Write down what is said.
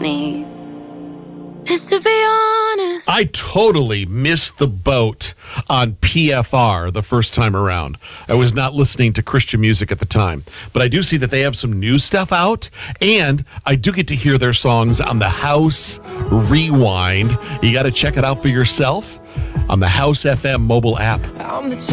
need is to be honest. I totally missed the boat on PFR the first time around. I was not listening to Christian music at the time. But I do see that they have some new stuff out, and I do get to hear their songs on the House Rewind. You got to check it out for yourself on the House FM mobile app.